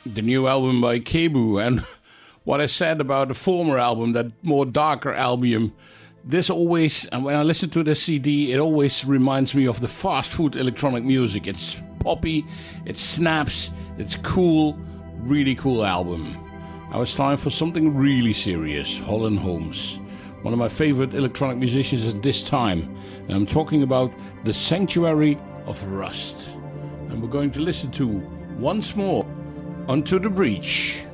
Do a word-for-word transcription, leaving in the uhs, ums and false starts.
the new album by Kebu, and what I said about the former album, that more darker album, this always, and when I listen to this C D, it always reminds me of the fast food electronic music. It's poppy, it snaps, it's cool, really cool album. Now it's time for something really serious, Holland Holmes, one of my favorite electronic musicians at this time, and I'm talking about The Sanctuary of Rust. And we're going to listen to Once More, Unto the Breach.